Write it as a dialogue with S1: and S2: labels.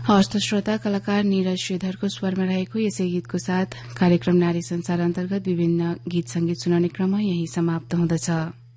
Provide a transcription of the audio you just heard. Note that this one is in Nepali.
S1: हस्त श्रोता कलाकार नीरज श्रीधरको स्वरमा रहेको यसै गीतको साथ कार्यक्रम नारी संसार अन्तर्गत विभिन्न गीत संगीत सुनाउने क्रम यही समाप्त हुँदछ।